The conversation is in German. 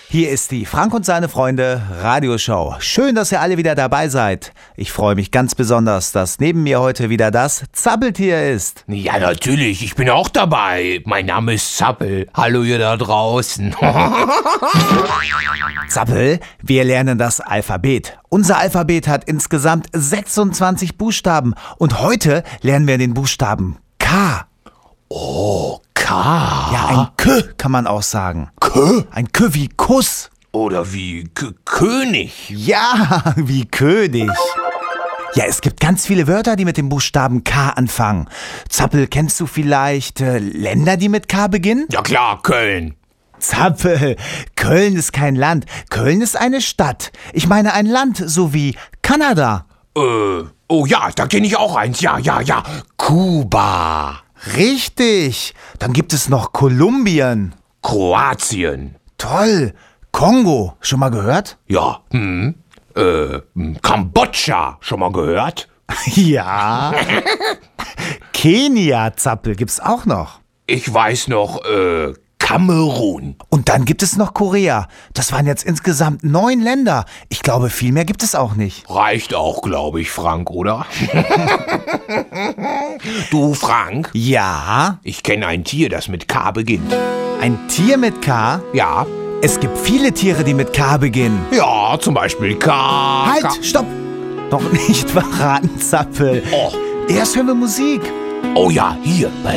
Hier ist die Frank und seine Freunde Radioshow. Schön, dass ihr alle wieder dabei seid. Ich freue mich ganz besonders, dass neben mir heute wieder das Zappeltier ist. Ja, natürlich, ich bin auch dabei. Mein Name ist Zappel. Hallo ihr da draußen. Zappel, wir lernen das Alphabet. Unser Alphabet hat insgesamt 26 Buchstaben und heute lernen wir den Buchstaben K. Oh, K. Ja, ein K kann man auch sagen. K? Ein K wie Kuss. Oder wie König. Ja, wie König. Ja, es gibt ganz viele Wörter, die mit dem Buchstaben K anfangen. Zappel, kennst du vielleicht Länder, die mit K beginnen? Ja klar, Köln. Zappel, Köln ist kein Land. Köln ist eine Stadt. Ich meine ein Land, so wie Kanada. Oh ja, da kenne ich auch eins. Ja. Kuba. Richtig. Dann gibt es noch Kolumbien. Kroatien. Toll. Kongo. Schon mal gehört? Ja, Kambodscha. Schon mal gehört? Ja. Kenia, Zappel, gibt's auch noch. Ich weiß noch, Kamerun. Und dann gibt es noch Korea. Das waren jetzt insgesamt 9 Länder. Ich glaube, viel mehr gibt es auch nicht. Reicht auch, glaube ich, Frank, oder? Du, Frank? Ja? Ich kenne ein Tier, das mit K beginnt. Ein Tier mit K? Ja. Es gibt viele Tiere, die mit K beginnen. Ja, zum Beispiel K. Halt, stopp! Noch nicht verraten, Zappel. Oh. Erst hören wir Musik. Oh ja, hier bei